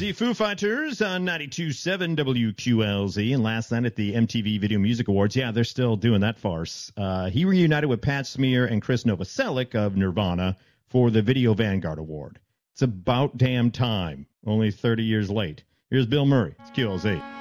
the Foo Fighters on 92.7 WQLZ. And last night at the MTV Video Music Awards, yeah, they're still doing that farce. He reunited with Pat Smear and Chris Novoselic of Nirvana for the Video Vanguard Award. It's about damn time, only 30 years late. Here's Bill Murray. It's QLZ.